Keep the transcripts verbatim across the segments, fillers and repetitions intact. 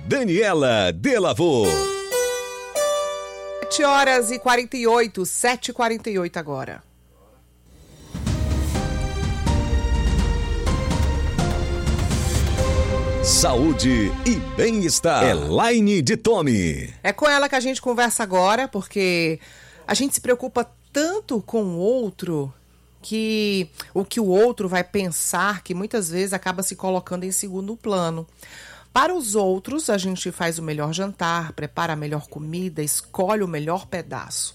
Daniela Delavô. sete horas e quarenta e oito, sete e quarenta e oito agora. Saúde e bem-estar. Elaine de Tome. É com ela que a gente conversa agora, porque a gente se preocupa tanto com o outro, que o que o outro vai pensar, que muitas vezes acaba se colocando em segundo plano. Para os outros, a gente faz o melhor jantar, prepara a melhor comida, escolhe o melhor pedaço.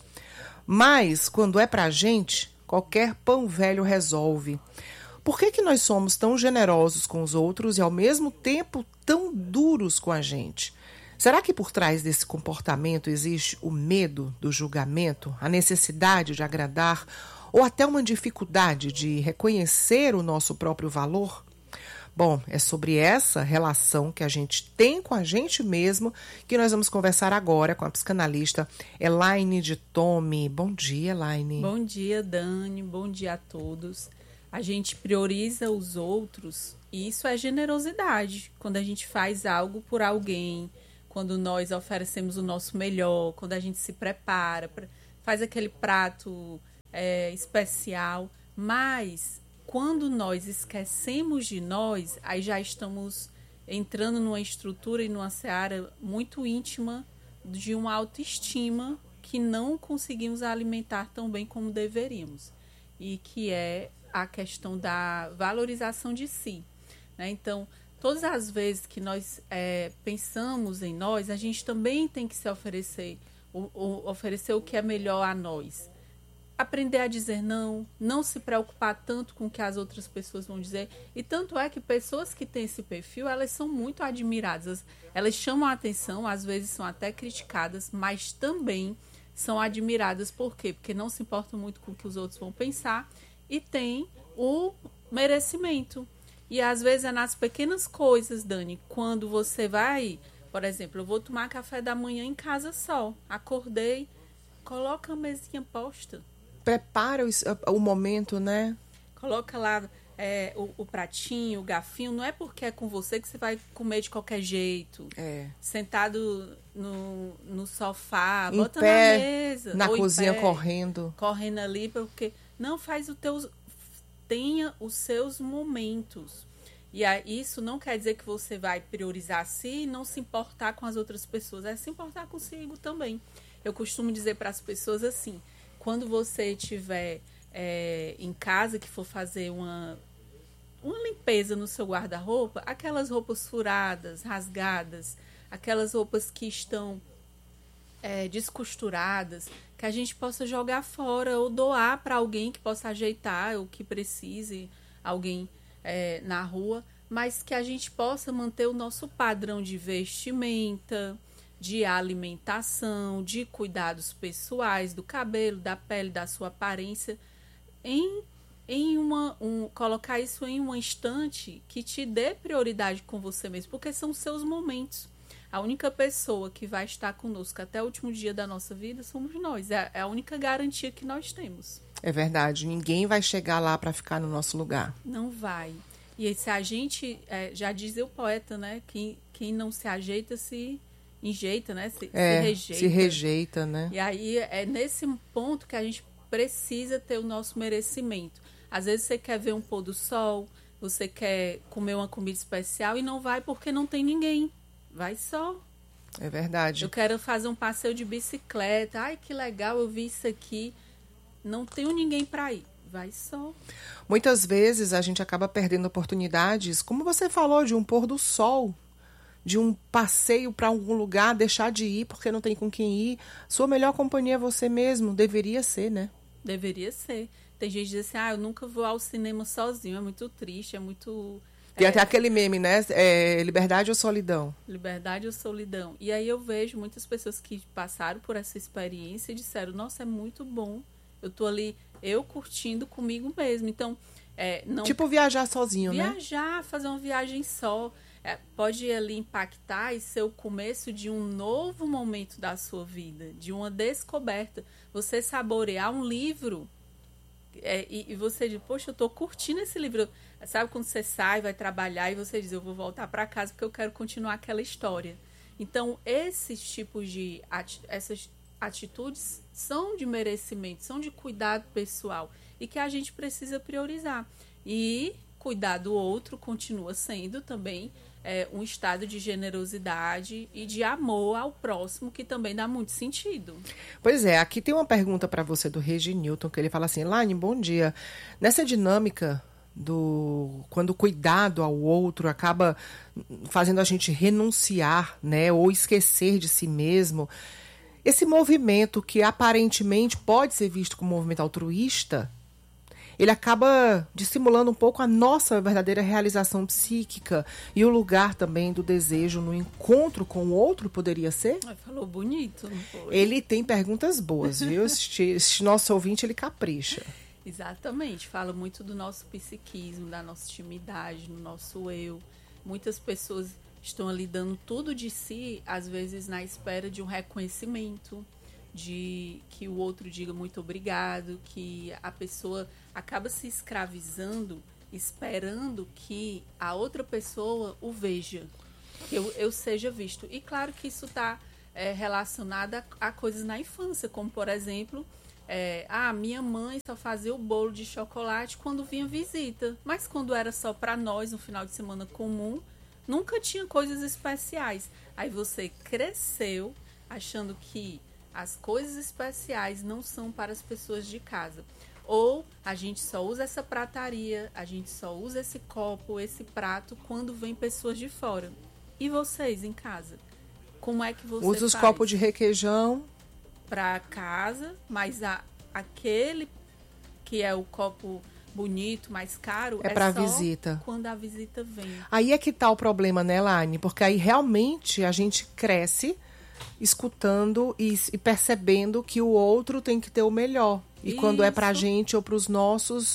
Mas, quando é pra gente, qualquer pão velho resolve. Por que que nós somos tão generosos com os outros e, ao mesmo tempo, tão duros com a gente? Será que por trás desse comportamento existe o medo do julgamento, a necessidade de agradar ou até uma dificuldade de reconhecer o nosso próprio valor? Bom, é sobre essa relação que a gente tem com a gente mesmo que nós vamos conversar agora com a psicanalista Elaine de Tome. Bom dia, Elaine. Bom dia, Dani. Bom dia a todos. A gente prioriza os outros e isso é generosidade. Quando a gente faz algo por alguém, quando nós oferecemos o nosso melhor, quando a gente se prepara, faz aquele prato é, especial. Mas quando nós esquecemos de nós, aí já estamos entrando numa estrutura e numa seara muito íntima de uma autoestima que não conseguimos alimentar tão bem como deveríamos. E que é a questão da valorização de si, né? Então, todas as vezes que nós é, pensamos em nós, a gente também tem que se oferecer, o, o, oferecer o que é melhor a nós. Aprender a dizer não, não se preocupar tanto com o que as outras pessoas vão dizer. E tanto é que pessoas que têm esse perfil, elas são muito admiradas. Elas chamam a atenção, às vezes são até criticadas, mas também são admiradas. Por quê? Porque não se importam muito com o que os outros vão pensar e tem o merecimento. E às vezes é nas pequenas coisas, Dani, quando você vai, por exemplo, eu vou tomar café da manhã em casa só, acordei, coloca a mesinha posta. Prepara o, o momento, né? Coloca lá é, o, o pratinho, o garfinho, não é porque é com você que você vai comer de qualquer jeito. É. Sentado no, no sofá, em bota pé, na mesa. Na ou cozinha em pé, correndo. Correndo ali, porque não faz o teu... Tenha os seus momentos. E a, isso não quer dizer que você vai priorizar si e não se importar com as outras pessoas. É se importar consigo também. Eu costumo dizer para as pessoas assim, quando você estiver é, em casa, que for fazer uma, uma limpeza no seu guarda-roupa, aquelas roupas furadas, rasgadas, aquelas roupas que estão é, descosturadas, que a gente possa jogar fora ou doar para alguém que possa ajeitar o que precise, alguém é, na rua, mas que a gente possa manter o nosso padrão de vestimenta, de alimentação, de cuidados pessoais, do cabelo, da pele, da sua aparência, em, em uma, um, colocar isso em uma estante que te dê prioridade com você mesmo, porque são seus momentos. A única pessoa que vai estar conosco até o último dia da nossa vida somos nós. É a única garantia que nós temos. É verdade. Ninguém vai chegar lá para ficar no nosso lugar. Não vai. E se a gente, é, já dizia o poeta, né? Quem, quem não se ajeita se enjeita, né? Se, é, se rejeita. Se rejeita, né? E aí é nesse ponto que a gente precisa ter o nosso merecimento. Às vezes você quer ver um pôr do sol, você quer comer uma comida especial e não vai porque não tem ninguém. Vai só. É verdade. Eu quero fazer um passeio de bicicleta. Ai, que legal, eu vi isso aqui. Não tenho ninguém para ir. Vai só. Muitas vezes a gente acaba perdendo oportunidades, como você falou, de um pôr do sol, de um passeio para algum lugar, deixar de ir porque não tem com quem ir. Sua melhor companhia é você mesmo. Deveria ser, né? Deveria ser. Tem gente que diz assim, ah, eu nunca vou ao cinema sozinho. É muito triste, é muito... Tem é... até aquele meme, né? É, liberdade ou solidão? Liberdade ou solidão. E aí eu vejo muitas pessoas que passaram por essa experiência e disseram, nossa, é muito bom. Eu tô ali, eu curtindo comigo mesmo. Então, é, não... Tipo viajar sozinho, viajar, né? Viajar, fazer uma viagem só. É, pode ali impactar e ser o começo de um novo momento da sua vida, de uma descoberta. Você saborear um livro é, e, e você diz, poxa, eu tô curtindo esse livro. Sabe quando você sai, vai trabalhar e você diz, eu vou voltar para casa porque eu quero continuar aquela história. Então, esses tipos de ati- essas atitudes são de merecimento, são de cuidado pessoal e que a gente precisa priorizar. E cuidar do outro continua sendo também é, um estado de generosidade e de amor ao próximo, que também dá muito sentido. Pois é, aqui tem uma pergunta para você do Reginilton, que ele fala assim: Laine, bom dia. Nessa dinâmica do quando o cuidado ao outro acaba fazendo a gente renunciar, né, ou esquecer de si mesmo, esse movimento que aparentemente pode ser visto como um movimento altruísta, ele acaba dissimulando um pouco a nossa verdadeira realização psíquica e o lugar também do desejo no encontro com o outro poderia ser? Falou bonito, não foi? Ele tem perguntas boas, viu? Este, este nosso ouvinte, ele capricha. Exatamente, fala muito do nosso psiquismo, da nossa intimidade, do nosso eu. Muitas pessoas estão ali dando tudo de si, às vezes na espera de um reconhecimento, de que o outro diga muito obrigado, que a pessoa acaba se escravizando, esperando que a outra pessoa o veja, que eu, eu seja visto. E claro que isso está é, relacionado a, a coisas na infância, como por exemplo, é, ah, minha mãe só fazia o bolo de chocolate quando vinha visita, mas quando era só para nós, no final de semana comum, nunca tinha coisas especiais. Aí você cresceu achando que as coisas especiais não são para as pessoas de casa. Ou a gente só usa essa prataria, a gente só usa esse copo, esse prato quando vem pessoas de fora. E vocês em casa? Como é que você usa os faz? copos de requeijão Para casa, mas a, aquele que é o copo bonito, mais caro, é, é para só visita. quando a visita vem. Aí é que tá o problema, né, Laine? Porque aí realmente a gente cresce escutando e, e percebendo que o outro tem que ter o melhor. E Isso. quando é pra gente ou pros nossos,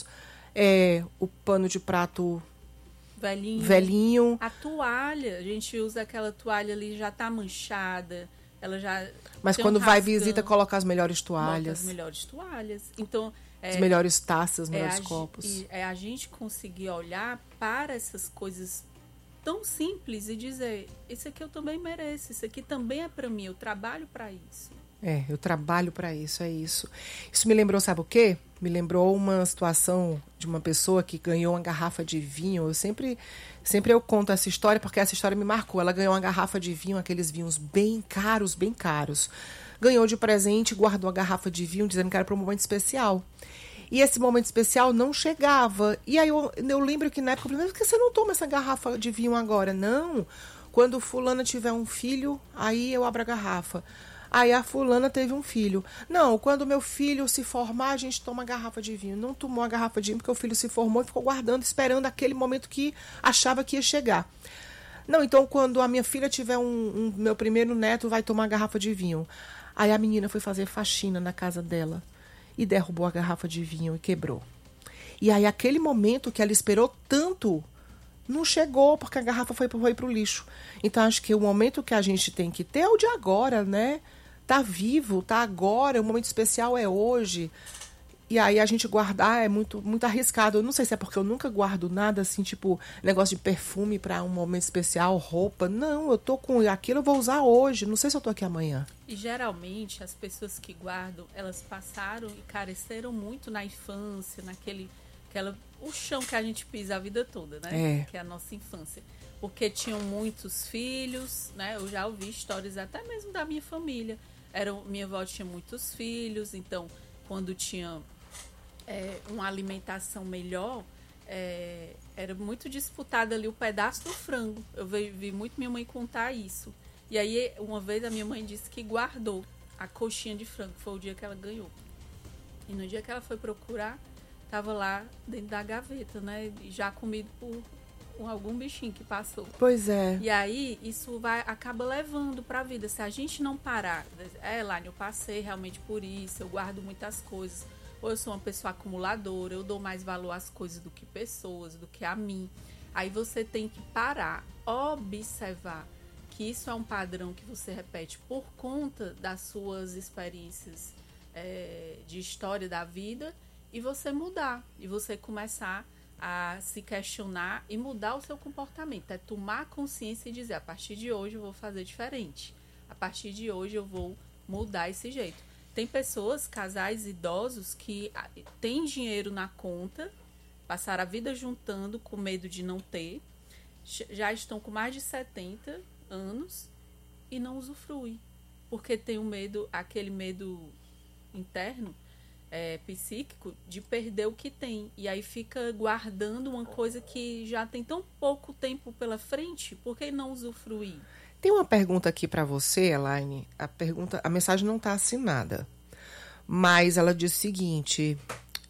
é o pano de prato Velhinho. velhinho. A toalha, a gente usa aquela toalha ali, já tá manchada, ela já Mas tem quando um vai rasgão, visita, coloca as melhores bota toalhas, as melhores toalhas. Então, é, as melhores taças, os é melhores a, copos. e é a gente conseguir olhar para essas coisas tão simples e dizer, isso aqui eu também mereço, isso aqui também é para mim, eu trabalho para isso. É, eu trabalho para isso, é isso. Isso me lembrou, sabe o quê? Me lembrou uma situação de uma pessoa que ganhou uma garrafa de vinho. Eu sempre, sempre eu conto essa história porque essa história me marcou. Ela ganhou uma garrafa de vinho, aqueles vinhos bem caros, bem caros. Ganhou de presente, guardou a garrafa de vinho, dizendo que era para um momento especial. E esse momento especial não chegava. E aí eu, eu lembro que na época eu falei, mas por que você não toma essa garrafa de vinho agora? Não, quando fulana tiver um filho, aí eu abro a garrafa. Aí a fulana teve um filho. Não, quando meu filho se formar, a gente toma a garrafa de vinho. Não tomou a garrafa de vinho porque o filho se formou e ficou guardando, esperando aquele momento que achava que ia chegar. Não, então quando a minha filha tiver um, um meu primeiro neto, vai tomar a garrafa de vinho. Aí a menina foi fazer faxina na casa dela e derrubou a garrafa de vinho e quebrou. E aí aquele momento que ela esperou tanto não chegou, porque a garrafa foi, foi pro lixo. Então acho que o momento que a gente tem que ter é o de agora, né? Tá vivo, tá agora, o momento especial é hoje. E aí a gente guardar é muito, muito arriscado. Eu não sei se é porque eu nunca guardo nada assim, tipo, negócio de perfume para um momento especial, roupa. Não, eu tô com aquilo, eu vou usar hoje. Não sei se eu tô aqui amanhã. E geralmente as pessoas que guardam, elas passaram e careceram muito na infância, naquele, aquela, o chão que a gente pisa a vida toda, né? É. Que é a nossa infância. Porque tinham muitos filhos, né? Eu já ouvi histórias até mesmo da minha família. Era, minha avó tinha muitos filhos, então quando tinha é, uma alimentação melhor, é, era muito disputado ali o pedaço do frango. Eu vi, vi muito minha mãe contar isso. E aí, uma vez a minha mãe disse que guardou a coxinha de frango, foi o dia que ela ganhou. E no dia que ela foi procurar, estava lá dentro da gaveta, né? Já comido por algum bichinho que passou. Pois é. E aí, isso vai, acaba levando para a vida. Se a gente não parar, é, Laine, eu passei realmente por isso, eu guardo muitas coisas. Ou eu sou uma pessoa acumuladora, eu dou mais valor às coisas do que pessoas, do que a mim. Aí você tem que parar, observar que isso é um padrão que você repete por conta das suas experiências é, de história da vida e você mudar. E você começar a se questionar e mudar o seu comportamento. É tomar consciência e dizer, a partir de hoje eu vou fazer diferente. A partir de hoje eu vou mudar esse jeito. Tem pessoas, casais idosos, que têm dinheiro na conta, passaram a vida juntando com medo de não ter, já estão com mais de setenta anos e não usufruem. Porque tem um medo, aquele medo interno, é, psíquico, de perder o que tem. E aí fica guardando uma coisa que já tem tão pouco tempo pela frente, por que não usufruir? Tem uma pergunta aqui para você, Elaine. A pergunta, a mensagem não está assinada, mas ela diz o seguinte: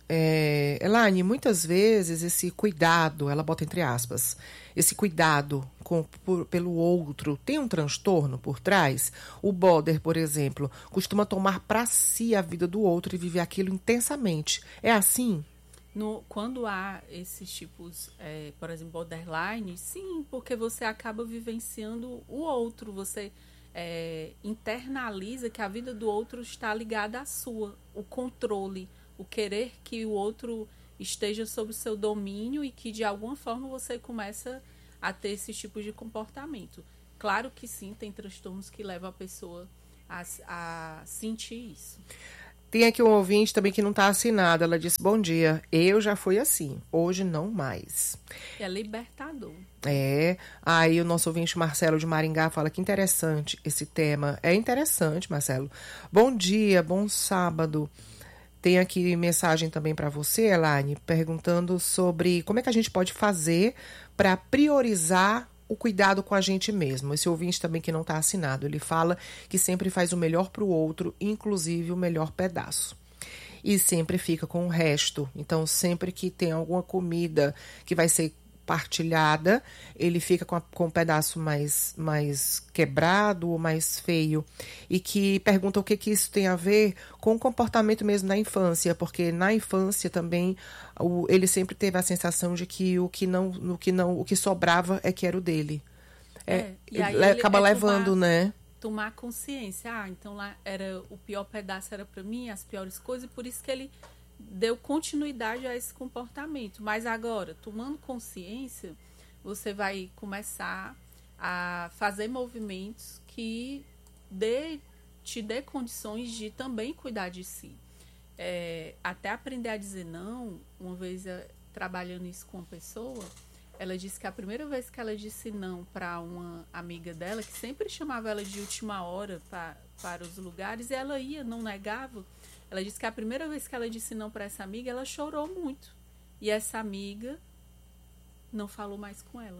é, Elaine, muitas vezes esse cuidado, ela bota entre aspas, esse cuidado com, por, pelo outro tem um transtorno por trás? O Boder, por exemplo, costuma tomar para si a vida do outro e viver aquilo intensamente. É assim? No, quando há esses tipos, é, por exemplo, borderline, sim, porque você acaba vivenciando o outro, você é, internaliza que a vida do outro está ligada à sua, o controle, o querer que o outro esteja sob o seu domínio e que de alguma forma você começa a ter esse tipo de comportamento. Claro que sim, tem transtornos que levam a pessoa a, a sentir isso. Tem aqui um ouvinte também que não está assinado. Ela disse, bom dia, eu já fui assim, hoje não mais. É libertador. É, aí o nosso ouvinte Marcelo de Maringá fala que interessante esse tema. É interessante, Marcelo. Bom dia, bom sábado. Tem aqui mensagem também para você, Elaine, perguntando sobre como é que a gente pode fazer para priorizar o cuidado com a gente mesmo. Esse ouvinte também que não está assinado, ele fala que sempre faz o melhor para o outro, inclusive o melhor pedaço. E sempre fica com o resto. Então, sempre que tem alguma comida que vai ser partilhada, ele fica com, a, com um pedaço mais, mais quebrado ou mais feio. E que pergunta o que, que isso tem a ver com o comportamento mesmo na infância, porque na infância também o, ele sempre teve a sensação de que o que não, o que não, o que sobrava é que era o dele. É, é, e aí ele acaba é levando, tomar, né? Tomar consciência. Ah, então lá era o pior pedaço era para mim, as piores coisas, e por isso que ele deu continuidade a esse comportamento. Mas agora, tomando consciência, você vai começar a fazer movimentos que dê, te dê condições de também cuidar de si. É, até aprender a dizer não, uma vez é, trabalhando isso com uma pessoa, ela disse que a primeira vez que ela disse não para uma amiga dela, que sempre chamava ela de última hora pra, para os lugares, e ela ia, não negava. Ela disse que a primeira vez que ela disse não para essa amiga, ela chorou muito. E essa amiga não falou mais com ela.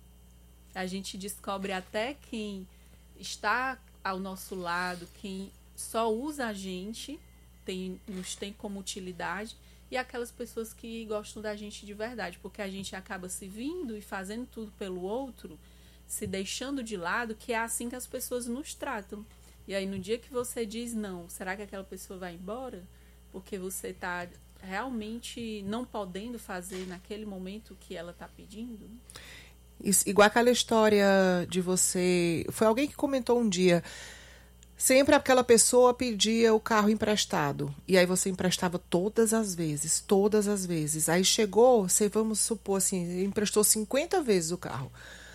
A gente descobre até quem está ao nosso lado, quem só usa a gente, tem, nos tem como utilidade, e aquelas pessoas que gostam da gente de verdade, porque a gente acaba se vindo e fazendo tudo pelo outro, se deixando de lado, que é assim que as pessoas nos tratam. E aí, no dia que você diz não, será que aquela pessoa vai embora? Porque você está realmente não podendo fazer naquele momento o que ela está pedindo? Isso, igual aquela história de você... Foi alguém que comentou um dia... Sempre aquela pessoa pedia o carro emprestado. E aí você emprestava todas as vezes, todas as vezes. Aí chegou, você, vamos supor assim, emprestou cinquenta vezes o carro.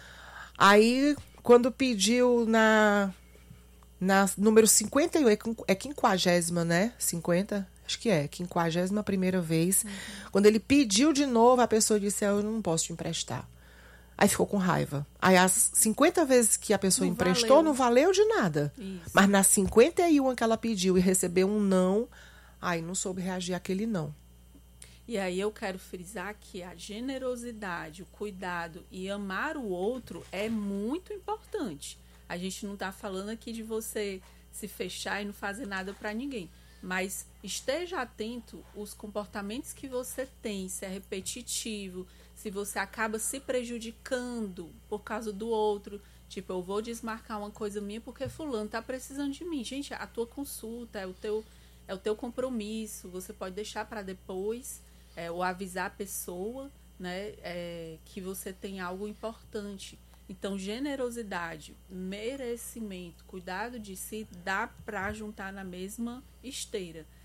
Aí, quando pediu na... Na número cinquenta e um, é quinquagésima, né? cinquenta? Acho que é, quinquagésima primeira vez. Uhum. Quando ele pediu de novo, a pessoa disse, eu não posso te emprestar. Aí ficou com raiva. Aí as cinquenta vezes que a pessoa não emprestou, valeu. não valeu de nada. Isso. Mas nas cinquenta e uma que ela pediu e recebeu um não, aí não soube reagir àquele não. E aí eu quero frisar que a generosidade, o cuidado e amar o outro é muito importante. A gente não está falando aqui de você se fechar e não fazer nada para ninguém. Mas esteja atento aos comportamentos que você tem, se é repetitivo, se você acaba se prejudicando por causa do outro. Tipo, eu vou desmarcar uma coisa minha porque fulano está precisando de mim. Gente, a tua consulta é o teu, é o teu compromisso. Você pode deixar para depois, é, ou avisar a pessoa, né, é, que você tem algo importante. Então, generosidade, merecimento, cuidado de si, dá para juntar na mesma esteira.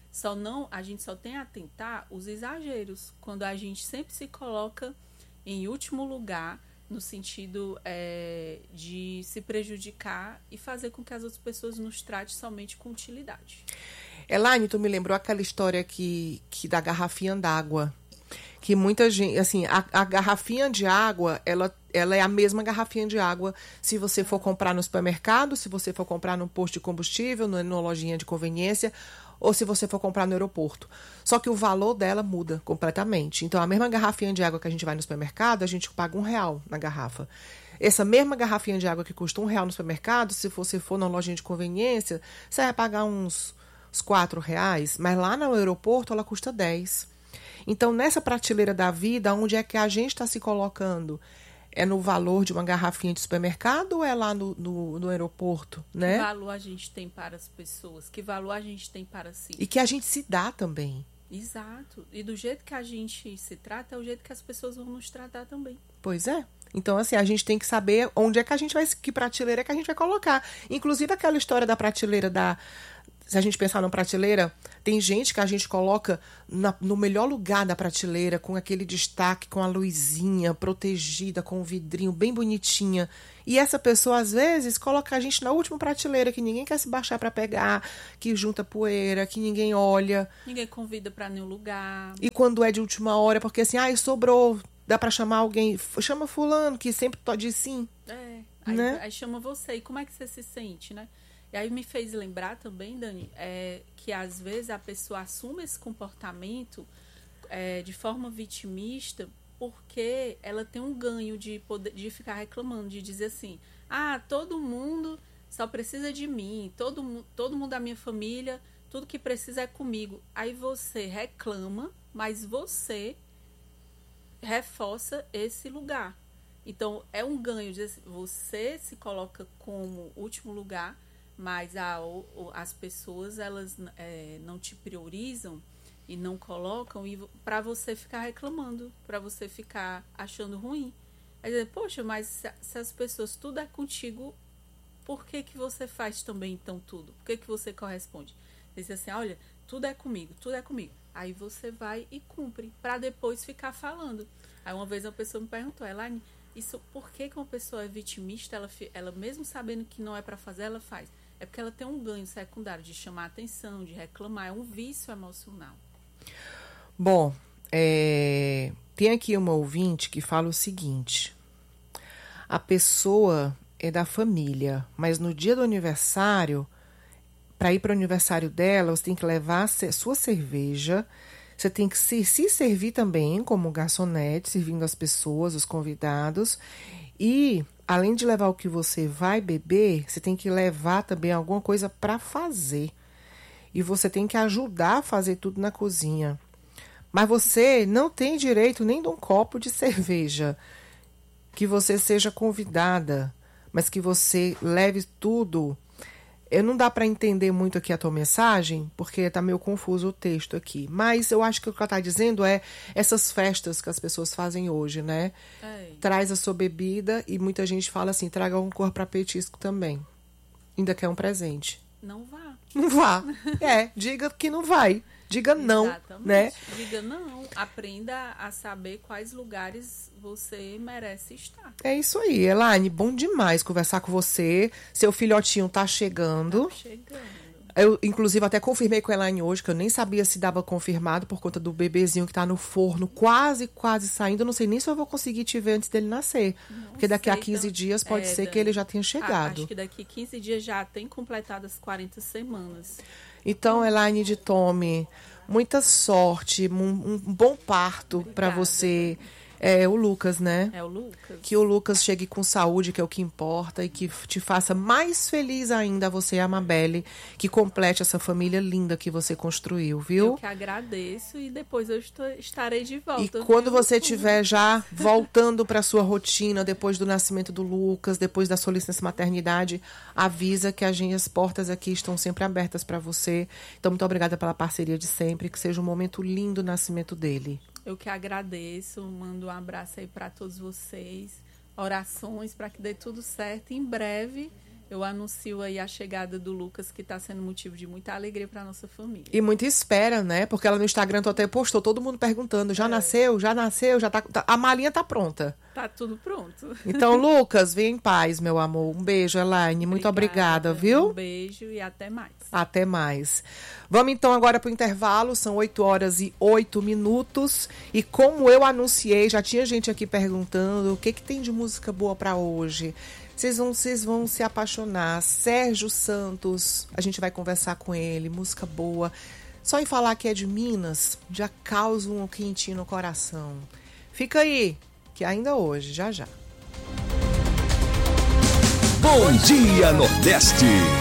Só não, a gente só tem a atentar os exageros, quando a gente sempre se coloca em último lugar, no sentido é, de se prejudicar e fazer com que as outras pessoas nos tratem somente com utilidade. Elaine, tu me lembrou aquela história que, que da garrafinha d'água. Que muita gente, assim, a, a garrafinha de água, ela, ela é a mesma garrafinha de água se você for comprar no supermercado, se você for comprar no posto de combustível, no, numa lojinha de conveniência, ou se você for comprar no aeroporto. Só que o valor dela muda completamente. Então, a mesma garrafinha de água que a gente vai no supermercado, a gente paga um real na garrafa. Essa mesma garrafinha de água que custa um real no supermercado, se você for numa lojinha de conveniência, você vai pagar uns, uns quatro reais, mas lá no aeroporto ela custa dez. Então, nessa prateleira da vida, onde é que a gente está se colocando? É no valor de uma garrafinha de supermercado ou é lá no, no, no aeroporto, né? Que valor a gente tem para as pessoas? Que valor a gente tem para si? E que a gente se dá também. Exato. E do jeito que a gente se trata, é o jeito que as pessoas vão nos tratar também. Pois é. Então, assim, a gente tem que saber onde é que a gente vai, que prateleira é que a gente vai colocar. Inclusive, aquela história da prateleira da... Se a gente pensar na prateleira, tem gente que a gente coloca na, no melhor lugar da prateleira, com aquele destaque, com a luzinha protegida, com o vidrinho bem bonitinha. E essa pessoa, às vezes, coloca a gente na última prateleira, que ninguém quer se baixar para pegar, que junta poeira, que ninguém olha. Ninguém convida para nenhum lugar. E quando é de última hora, porque assim, ai, sobrou, dá para chamar alguém, chama fulano, que sempre diz sim. É, aí, né? aí chama você. E como é que você se sente, né? E aí me fez lembrar também, Dani, é, que às vezes a pessoa assume esse comportamento é, de forma vitimista porque ela tem um ganho de, poder, de ficar reclamando, de dizer assim, ah, todo mundo só precisa de mim, todo, todo mundo da minha família, tudo que precisa é comigo. Aí você reclama, mas você reforça esse lugar. Então, é um ganho, de você se coloca como último lugar, mas a, as pessoas elas é, não te priorizam e não colocam para você ficar reclamando, para você ficar achando ruim. Aí dizer, poxa, mas se, se as pessoas tudo é contigo, por que que você faz também então tudo? Por que que você corresponde? Diz assim, olha, tudo é comigo, tudo é comigo. Aí você vai e cumpre, para depois ficar falando. Aí uma vez uma pessoa me perguntou, Elaine, isso, por que que uma pessoa é vitimista, ela, ela mesmo sabendo que não é para fazer, ela faz? É porque ela tem um ganho secundário de chamar atenção, de reclamar. É um vício emocional. Bom, é, tem aqui uma ouvinte que fala o seguinte. A pessoa é da família, mas no dia do aniversário, para ir para o aniversário dela, você tem que levar a sua cerveja. Você tem que se, se servir também como garçonete, servindo as pessoas, os convidados. E, além de levar o que você vai beber, você tem que levar também alguma coisa para fazer. E você tem que ajudar a fazer tudo na cozinha. Mas você não tem direito nem de um copo de cerveja. Que você seja convidada, mas que você leve tudo. Eu não dá para entender muito aqui a tua mensagem, porque está meio confuso o texto aqui. Mas eu acho que o que ela está dizendo é essas festas que as pessoas fazem hoje, né? Ei. Traz a sua bebida e muita gente fala assim, traga um cor para petisco também. Ainda quer um presente. Não vá. Não vá. É, diga que não vai. Diga não, exatamente, né? Diga não. Aprenda a saber quais lugares você merece estar. É isso aí, Elaine. Bom demais conversar com você. Seu filhotinho tá chegando. Tá chegando. Eu, inclusive, até confirmei com a Elaine hoje, que eu nem sabia se dava confirmado por conta do bebezinho que tá no forno, quase, quase saindo. Eu não sei nem se eu vou conseguir te ver antes dele nascer. Não porque daqui sei, a quinze então, dias pode é, ser Dani, que ele já tenha chegado. Acho que daqui quinze dias já tem completado as quarenta semanas. Então, Elaine de Tome, muita sorte, um, um bom parto para você. É o Lucas, né? É o Lucas. Que o Lucas chegue com saúde, que é o que importa, e que te faça mais feliz ainda você e a Amabelle, que complete essa família linda que você construiu, viu? Eu que agradeço e depois eu estou, estarei de volta. E quando viu? você estiver já voltando para sua rotina, depois do nascimento do Lucas, depois da sua licença maternidade, avisa que a gente, as portas aqui estão sempre abertas para você. Então, muito obrigada pela parceria de sempre, que seja um momento lindo o nascimento dele. Eu que agradeço, mando um abraço aí para todos vocês, orações para que dê tudo certo. Em breve eu anuncio aí a chegada do Lucas, que está sendo motivo de muita alegria para nossa família. E muita espera, né? Porque ela no Instagram até postou, todo mundo perguntando, já é. nasceu, já nasceu, já tá, tá... A malinha tá pronta. Tá tudo pronto. Então, Lucas, vem em paz, meu amor. Um beijo, Elaine. Muito obrigada, viu? Um beijo e até mais. Até mais. Vamos então agora para o intervalo, são oito horas e oito minutos. E como eu anunciei, já tinha gente aqui perguntando o que, que tem de música boa para hoje. Vocês vão, vocês vão se apaixonar. Sérgio Santos, a gente vai conversar com ele, música boa. Só em falar que é de Minas, já causa um quentinho no coração. Fica aí, que ainda hoje, já já. Bom Dia Nordeste.